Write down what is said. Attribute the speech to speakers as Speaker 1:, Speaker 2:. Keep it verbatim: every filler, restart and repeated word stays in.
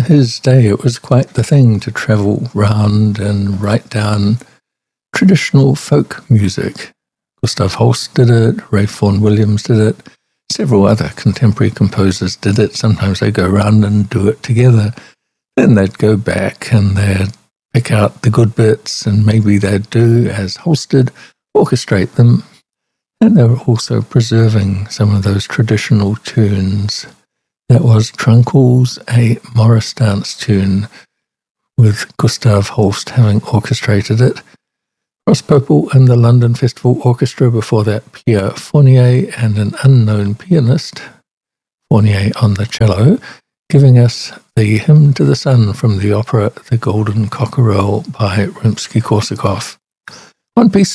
Speaker 1: his day, it was quite the thing to travel round and write down traditional folk music. Gustav Holst did it, Ray Vaughan Williams did it, several other contemporary composers did it. Sometimes they go around and do it together. Then they'd go back and they'd pick out the good bits, and maybe they'd do, as Holst did, orchestrate them. And they were also preserving some of those traditional tunes. That was Trunkles, a Morris dance tune, with Gustav Holst having orchestrated it. Ross Popel and the London Festival Orchestra, before that Pierre Fournier and an unknown pianist, Fournier on the cello, giving us the Hymn to the Sun from the opera The Golden Cockerel by Rimsky-Korsakov. One piece